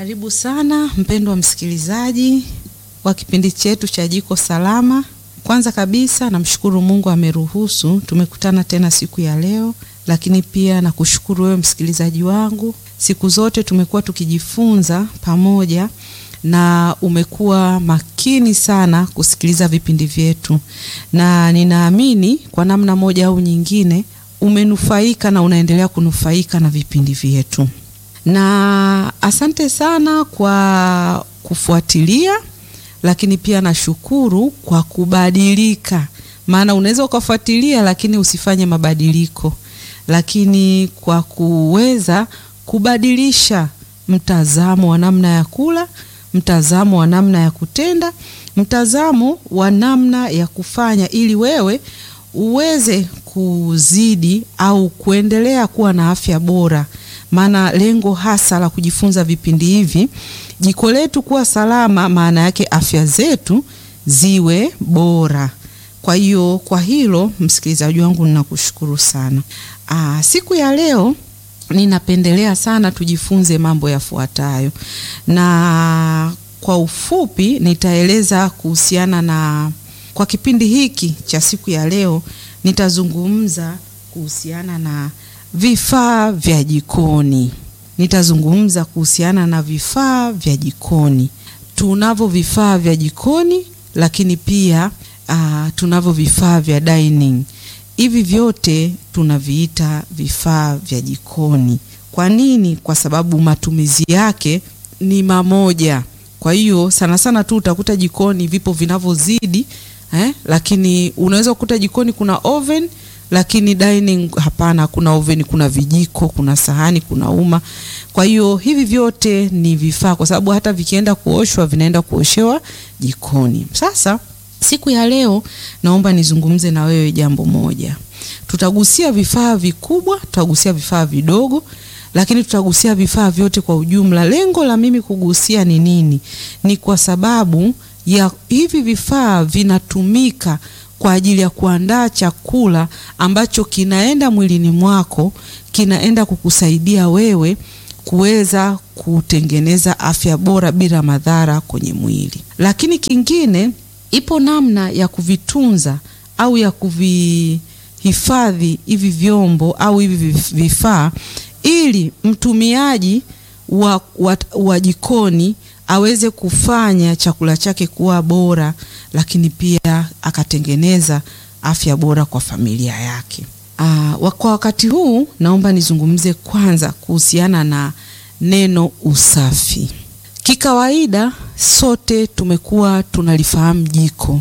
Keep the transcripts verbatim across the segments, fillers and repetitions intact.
Karibu sana mpendwa msikilizaji wa kipindi chetu cha Jiko Salama. Kwanza kabisa namshukuru Mungu ameruhusu tumekutana tena siku ya leo, lakini pia nakushukuru wewe msikilizaji wangu. Siku zote tumekuwa tukijifunza pamoja na umekuwa makini sana kusikiliza vipindi vyetu, na ninaamini kwa namna moja au nyingine umenufaika na unaendelea kunufaika na vipindi vyetu. Na asante sana kwa kufuatilia, lakini pia nashukuru kwa kubadilika. Maana unaweza ukafuatilia lakini usifanye mabadiliko, lakini kwa kuweza kubadilisha mtazamo wa namna ya kula, mtazamo wa namna ya kutenda, mtazamo wa namna ya kufanya, ili wewe uweze kuzidi au kuendelea kuwa na afya bora. Maana lengo hasa la kujifunza vipindi hivi, jiko letu kuwa salama, maana yake afya zetu ziwe bora. Kwa hiyo kwa hilo msikilizaji wangu ninakushukuru sana. Aa, siku ya leo ninapendelea sana tujifunze mambo yafuatayo. Na kwa ufupi nitaeleza kuhusiana na, kwa kipindi hiki cha siku ya leo nitazungumza kuhusiana na vifaa vya jikoni. Nitazungumza kuhusiana na vifaa vya jikoni. Tunavyo vifaa vya jikoni, lakini pia uh, tunavyo vifaa vya dining. Hivi vyote tunaviita vifaa vya jikoni. Kwa nini? Kwa sababu matumizi yake ni mamoja. Kwa hiyo sana sana tu utakuta jikoni vipo vinavyozidi, eh? Lakini unaweza kukuta jikoni kuna oven, lakini dining hapana, kuna oven, kuna vijiko, kuna sahani, kuna uma. Kwa hiyo hivi vyote ni vifaa, kwa sababu hata vikienda kuoshwa vinaenda kuoshewa jikoni. Sasa siku ya leo naomba nizungumze na wewe jambo moja. Tutagusia vifaa vikubwa, tutagusia vifaa vidogo, lakini tutagusia vifaa vyote kwa ujumla. Lengo la mimi kugusia ni nini? Ni kwa sababu ya hivi vifaa vinatumika kwa ajili ya kuandaa chakula ambacho kinaenda mwilini mwako, kinaenda kukusaidia wewe kuweza kutengeneza afya bora bila madhara kwenye mwili. Lakini kingine, ipo namna ya kuvitunza au ya kuvihifadhi hivi vyombo au hivi vifaa, ili mtumiaji wa, wa, wa jikoni aweze kufanya chakula chake kuwa bora, lakini pia akatengeneza afya bora kwa familia yake. Aa, kwa wakati huu naomba nizungumze kwanza kuhusiana na neno usafi. Kikawaida sote tumekuwa tunalifahamu jiko.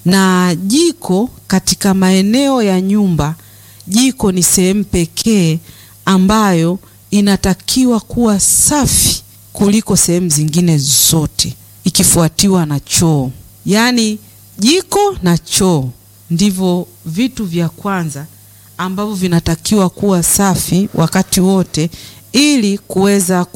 Na jiko katika maeneo ya nyumba, jiko ni sehemu pekee ambayo inatakiwa kuwa safi kuliko sehemu zingine zote, ikifuatiwa na choo. Yaani jiko na choo ndivyo vitu vya kwanza ambavyo vinatakiwa kuwa safi wakati wote, ili kuweza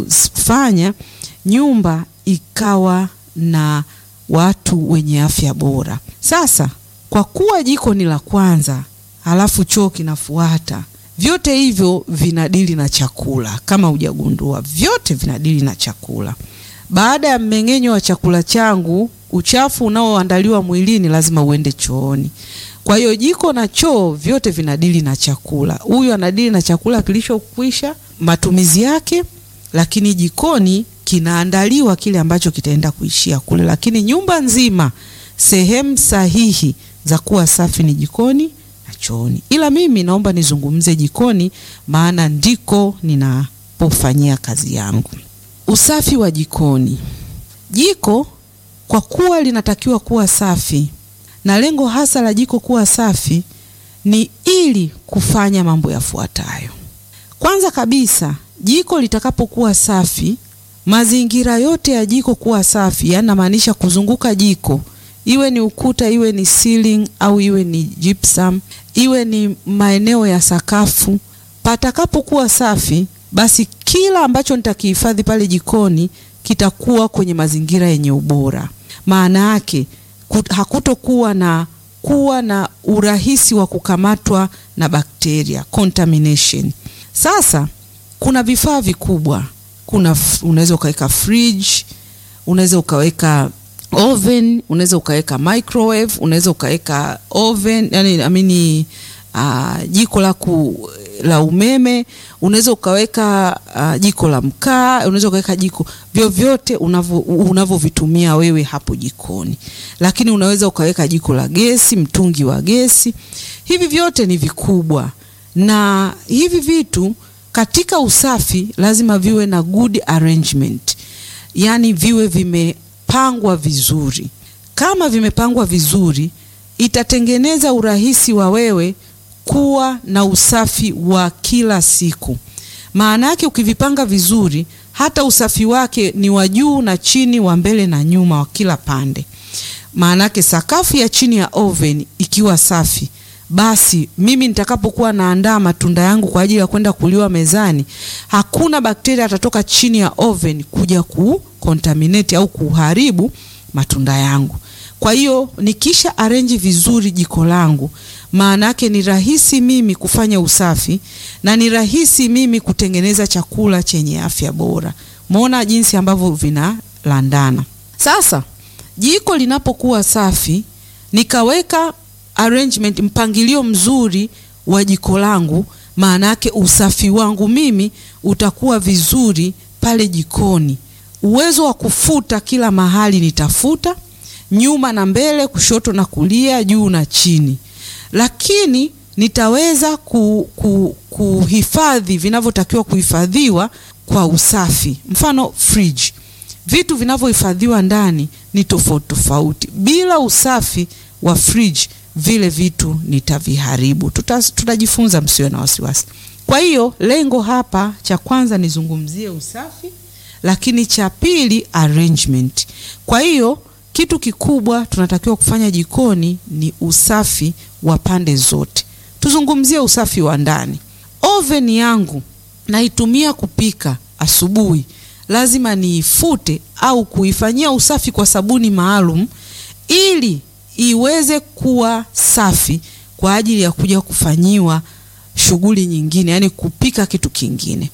kufanya nyumba ikawa na watu wenye afya bora. Sasa kwa kuwa jiko ni la kwanza, halafu choo kinafuata, vyote hivyo vinadili na chakula. Kama hujagundua, vyote vinadili na chakula. Baada ya mmeng'enyo wa chakula changu, uchafu unaoandaliwa mwilini lazima uende chooni. Kwa hiyo jiko na choo vyote vinadili na chakula. Huyu anadili na chakula kilichokwisha matumizi yake, lakini jikoni kinaandaliwa kile ambacho kitaenda kuishia kule. Lakini nyumba nzima, sehemu sahihi za kuwa safi ni jikoni na chooni. Ila mimi naomba nizungumze jikoni, maana ndiko ninapofanyia kazi yangu. Usafi wa jikoni. Jiko kwa kuwa linatakiwa kuwa safi, na lengo hasa la jiko kuwa safi ni ili kufanya mambo yafuatayo. Kwanza kabisa, jiko litakapokuwa safi, mazingira yote ya jiko kuwa safi, yana maanisha kuzunguka jiko, iwe ni ukuta, iwe ni ceiling au iwe ni gypsum, iwe ni maeneo ya sakafu, patakapokuwa safi, basi kila ambacho nitakihifadhi pale jikoni kitakuwa kwenye mazingira yenye ubora. Maana yake hakutokuwa na kuwa na urahisi wa kukamatwa na bakteria, contamination. Sasa kuna vifaa vikubwa. kuna unaweza ukaweka fridge, unaweza ukaweka oven, unaweza ukaweka microwave, unaweza ukaweka oven, yani I mean uh, jiko la ku, la umeme, unaweza ukaweka uh, jiko la mkaa, unaweza ukaweka jiko vyovyote unavyo unavyovitumia wewe hapo jikoni. Lakini unaweza ukaweka jiko la gesi, mtungi wa gesi. Hivi vyote ni vikubwa, na hivi vitu katika usafi lazima viwe na good arrangement, yani viwe vimepangwa vizuri. Kama vimepangwa vizuri, itatengeneza urahisi wa wewe kuwa na usafi wa kila siku. Maana yake ukivipanga vizuri, hata usafi wake ni wa juu na chini, wa mbele na nyuma, wa kila pande. Maana yake sakafu ya chini ya oven ikiwa safi, basi mimi nitakapokuwa naandaa matunda yangu kwa ajili ya kwenda kuliwa mezani, hakuna bakteria atatoka chini ya oven kuja ku contaminate au kuharibu matunda yangu. Kwa hiyo nikisha arrange vizuri jiko langu, maana yake ni rahisi mimi kufanya usafi na ni rahisi mimi kutengeneza chakula chenye afya bora. Muona jinsi ambavyo vinalandana. Sasa jiko linapokuwa safi, nikaweka arrangement, mpangilio mzuri wa jiko langu, maana yake usafi wangu mimi utakuwa vizuri pale jikoni. Uwezo wa kufuta kila mahali nitafuta, nyuma na mbele, kushoto na kulia, juu na chini. Lakini nitaweza ku, ku, kuhifadhi vinavyotakiwa kuhifadhiwa kwa usafi. Mfano fridge, vitu vinavyohifadhiwa ndani ni tofauti tofauti. Bila usafi wa fridge, vile vitu nitaviharibu. Tuta, tutajifunza, msiwe na wasiwasi. Kwa hiyo lengo hapa, cha kwanza nizungumzie usafi, lakini cha pili arrangement. Kwa hiyo kitu kikubwa tunatakiwa kufanya jikoni ni usafi wa pande zote. Tuzungumzie usafi wa ndani. Oven yangu naitumia kupika asubuhi, lazima niifute au kuifanyia usafi kwa sabuni maalum ili iweze kuwa safi kwa ajili ya kuja kufanyiwa shughuli nyingine, yani kupika kitu kingine.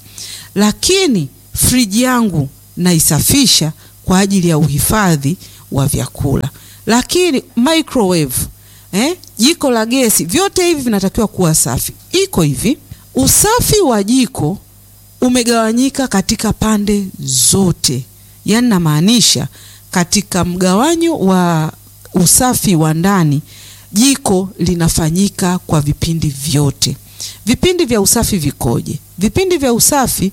Lakini friji yangu naisafisha kwa ajili ya uhifadhi wa vyakula. Lakini microwave, eh, jiko la gesi, vyote hivi vinatakiwa kuwa safi. Iko hivi, usafi wa jiko umegawanyika katika pande zote. Yani namaanisha katika mgawanyo wa usafi wa ndani, jiko linafanyika kwa vipindi vyote. Vipindi vya usafi vikoje? Vipindi vya usafi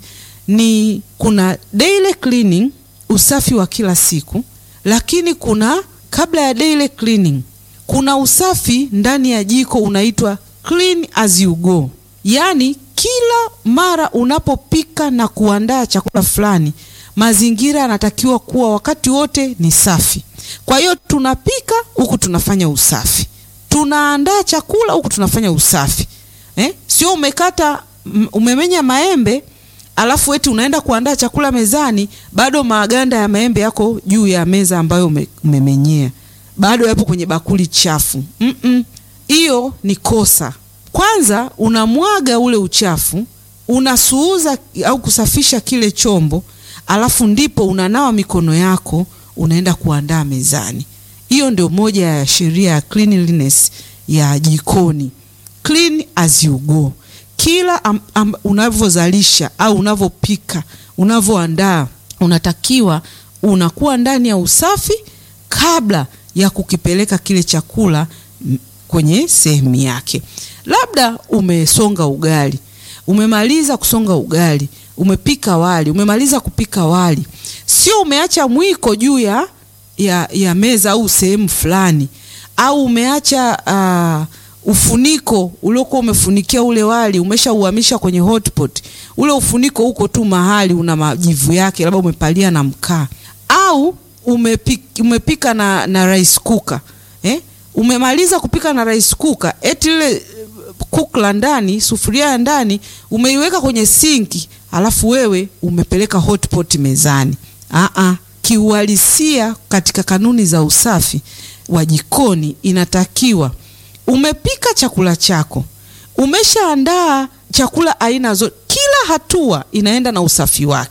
ni kuna daily cleaning, usafi wa kila siku. Lakini kuna kabla ya daily cleaning, kuna usafi ndani ya jiko unaitwa clean as you go. Yani kila mara unapopika na kuandaa chakula fulani, mazingira yanatakiwa kuwa wakati wote ni safi. Kwa hiyo tunapika huku tunafanya usafi, tunaandaa chakula huku tunafanya usafi. Eh? Sio umekata umemenya maembe alafu eti unaenda kuandaa chakula mezani, bado maganda ya maembe yako juu ya meza ambayo ume, umemenyea. Bado yapo kwenye bakuli chafu. Mm-mm. Iyo ni kosa. Kwanza unamwaga ule uchafu, unasuuza au kusafisha kile chombo, alafu ndipo unanawa mikono yako, unaenda kuandaa mezani. Hiyo ndio moja ya sheria ya cleanliness ya jikoni. Clean as you go. Kila unavyozalisha au unavyopika, unavyoandaa, unatakiwa unakuwa ndani ya usafi kabla ya kukipeleka kile chakula kwenye sehemu yake. Labda umesonga ugali, umemaliza kusonga ugali, umepika wali, umemaliza kupika wali. Sio umeacha mwiko juu ya, ya, ya meza au sehemu fulani, au umeacha uh, ufuniko uliokuwa umefunikia ule wali, umeshauhamisha kwenye hotpot. Ule ufuniko huko tu mahali una majivu yake, labda umepalia na mkaa. Au umepika, umepika na, na rice cooker. Eh? Umemaliza kupika na rice cooker, eti ile kukla ndani, sufuria ya ndani, umeiweka kwenye sinki, alafu wewe umepeleka hotpot mezani. Aa, kiuhalisia katika kanuni za usafi wa jikoni inatakiwa umepika chakula chako, umeshaandaa chakula aina zote, kila hatua inaenda na usafi wake.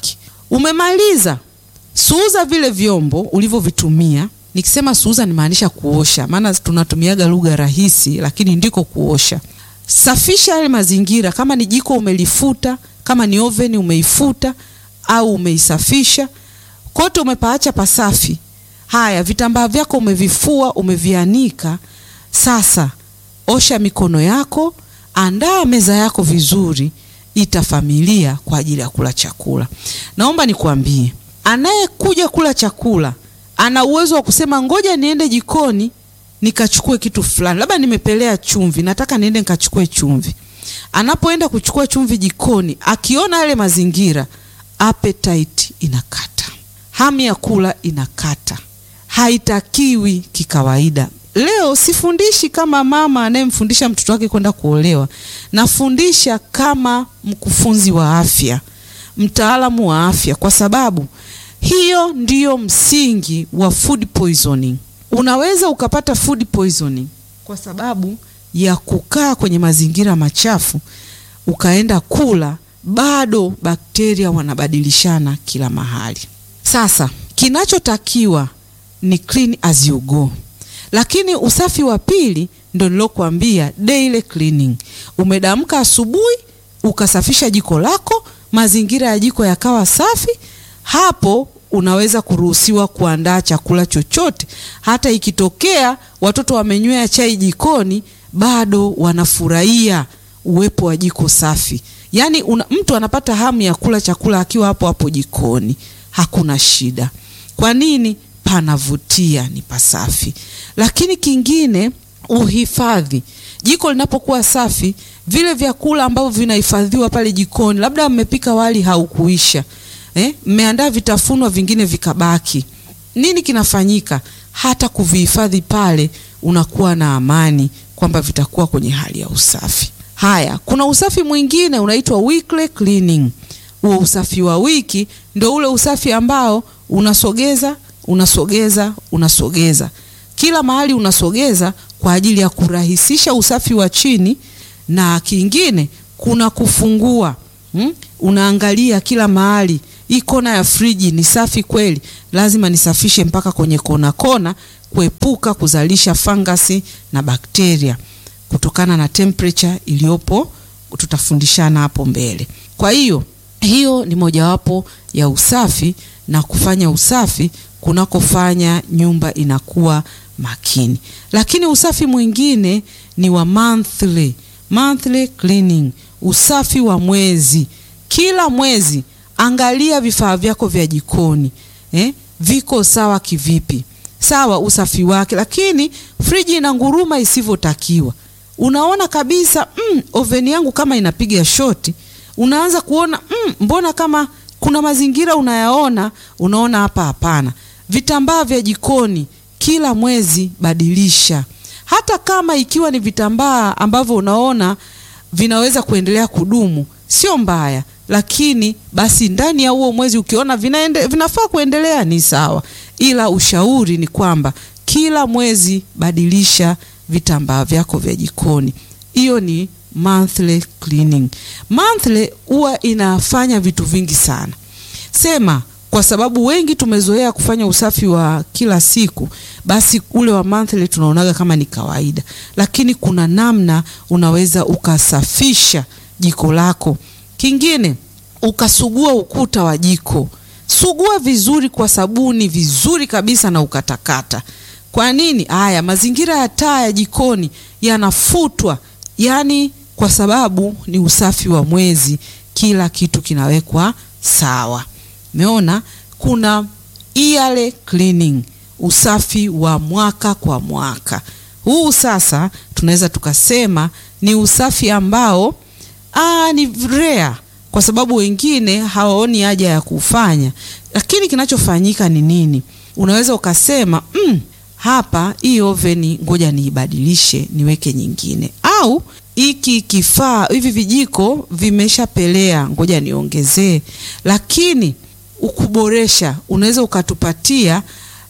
Umemaliza, suuza vile vyombo ulivyovitumia. Nikisema suuza nimaanisha kuosha, maana tunatumiaga lugha rahisi, lakini ndiko kuosha. Safisha yale mazingira, kama ni jiko umelifuta, kama ni oven umeifuta au umeisafisha, kote umepaacha pasafi. Haya, vitambaa vyako umevifua, umevianika. Sasa osha mikono yako, andaa meza yako vizuri, ita familia kwa ajili ya kula chakula. Naomba nikuambie, anayekuja kula chakula ana uwezo wa kusema ngoja niende jikoni nikachukue kitu fulani. Labda nimepelea chumvi, nataka niende nikachukue chumvi. Anapoenda kuchukua chumvi jikoni, akiona yale mazingira, appetite inakata. Hamu ya kula inakata. Haitakiwi kikawaida. Leo sifundishi kama mama anayemfundisha mtoto wake kwenda kuolewa. Nafundisha kama mkufunzi wa afya, mtaalamu wa afya, kwa sababu hiyo ndiyo msingi wa food poisoning. Unaweza ukapata food poisoning kwa sababu ya kukaa kwenye mazingira machafu, ukaenda kula, bado bakteria wanabadilishana kila mahali. Sasa kinachotakiwa ni clean as you go. Lakini usafi wa pili ndio nilokuambia, daily cleaning. Umedamka asubuhi, ukasafisha jiko lako, mazingira ya jiko yakawa safi, hapo unaweza kuruhusiwa kuandaa chakula chochote. Hata ikitokea watoto wamenywea chai jikoni, bado wanafurahia uwepo wa jiko safi. Yaani una, mtu anapata hamu ya kula chakula akiwa hapo hapo jikoni. Hakuna shida. Kwa nini? Panavutia, ni pasafi. Lakini kingine, uhifadhi. Jiko linapokuwa safi, vile vyakula ambavyo vinahifadhiwa pale jikoni, labda mmepika wali haukuisha, eh, mmeandaa vitafunwa vingine vikabaki, nini kinafanyika? Hata kuvihifadhi pale unakuwa na amani kwamba vitakuwa kwenye hali ya usafi. Haya, kuna usafi mwingine unaitwa weekly cleaning. Huo usafi wa wiki ndio ule usafi ambao unasogeza, unasogeza, unasogeza. Kila mahali unasogeza kwa ajili ya kurahisisha usafi wa chini. Na kingine, kuna kufungua. Hmm? Unaangalia kila mahali. Hii kona ya friji ni safi kweli? Lazima nisafishe mpaka kwenye kona kona, kuepuka kuzalisha fangasi na bakteria kutokana na temperature iliyopo. Tutafundishana hapo mbele. Kwa hiyo, hiyo ni mojawapo ya usafi, na kufanya usafi kunakofanya nyumba inakuwa makini. Lakini usafi mwingine ni wa monthly, monthly cleaning, usafi wa mwezi. Kila mwezi angalia vifaa vyako vya jikoni, eh, viko sawa kivipi? Sawa usafi wake, lakini friji ina nguruma isivyotakiwa. Unaona kabisa, mm, oven yangu kama inapiga shoti. Unaanza kuona, mm, mbona kama kuna mazingira unayaona, unaona hapa hapana. Vitambaa vya jikoni kila mwezi badilisha. Hata kama ikiwa ni vitambaa ambavyo unaona vinaweza kuendelea kudumu, sio mbaya, lakini basi ndani ya huo mwezi ukiona vinaende, vinafaa kuendelea, ni sawa. Ila ushauri ni kwamba kila mwezi badilisha vitambaa vyako vya jikoni. Hiyo ni monthly cleaning. Monthly huwa inafanya vitu vingi sana. Sema kwa sababu wengi tumezoea kufanya usafi wa kila siku, basi ule wa monthly tunaonaga kama ni kawaida. Lakini kuna namna unaweza ukasafisha jiko lako. Kingine, ukasugua ukuta wa jiko. Sugua vizuri kwa sabuni vizuri kabisa na ukatakata. Kwa nini? Haya, mazingira ya taa ya jikoni yanafutwa. Yani kwa sababu ni usafi wa mwezi, kila kitu kinawekwa sawa. Meona kuna yearly cleaning, usafi wa mwaka kwa mwaka. Huu sasa tunaweza tukasema ni usafi ambao ah ni rare, kwa sababu wengine hawaoni haja ya kufanya. Lakini kinachofanyika ni nini? Unaweza ukasema, mm, hapa hii oven ngoja niibadilishe niweke nyingine, au hiki kifaa, hivi vijiko vimeshapelea, ngoja niongezee. Lakini ukuboresha, unaweza ukatupatia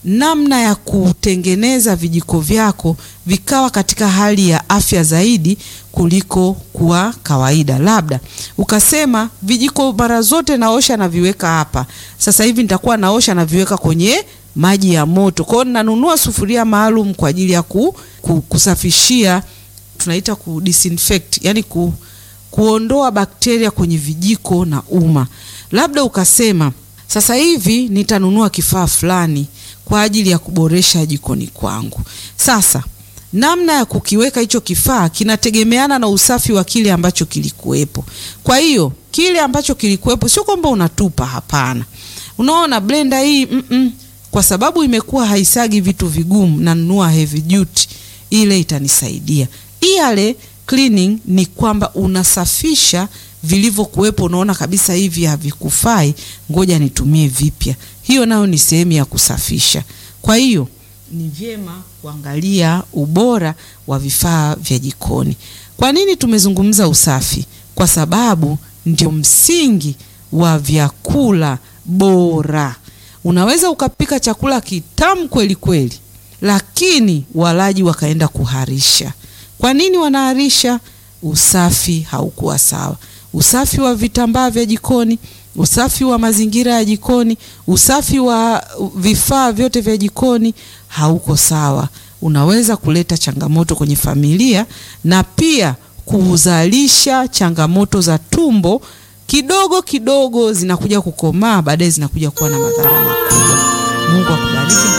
namna ya kutengeneza vijiko vyako vikawa katika hali ya afya zaidi kuliko kuwa kawaida. Labda ukasema vijiko mara zote naosha na viweka hapa, sasa hivi nitakuwa naosha na viweka kwenye maji ya moto. Kwa hiyo nanunua sufuria maalum kwa ajili ya ku, ku, kusafishia, tunaita ku disinfect, yani ku, kuondoa bakteria kwenye vijiko na uma. Labda ukasema sasa hivi nitanunua kifaa fulani kwa ajili ya kuboresha jikoni kwangu. Sasa namna ya kukiweka hicho kifaa kinategemeana na usafi wa kile ambacho kilikuwepo. Kwa hiyo kile ambacho kilikuwepo sio kwamba unatupa, hapana. Unaona blender hii mm -mm, kwa sababu imekuwa haisagi vitu vigumu, na nunua heavy duty, ile itanisaidia. Ile cleaning ni kwamba unasafisha vilivyokuwepo, unaona kabisa hivi havikufai, ngoja nitumie vipya. Hiyo nayo ni sehemu ya kusafisha. Kwa hiyo ni vyema kuangalia ubora wa vifaa vya jikoni. Kwa nini tumezungumza usafi? Kwa sababu ndio msingi wa vyakula bora. Unaweza ukapika chakula kitamu kweli kweli, lakini walaji wakaenda kuharisha. Kwa nini wanaharisha? Usafi haukuwa sawa. Usafi wa vitambaa vya jikoni, usafi wa mazingira ya jikoni, usafi wa vifaa vyote vya jikoni hauko sawa. Unaweza kuleta changamoto kwenye familia na pia kuzalisha changamoto za tumbo kidogo kidogo, zinakuja kukomaa, baadaye zinakuja kuwa na madhara makubwa. Mungu akubariki.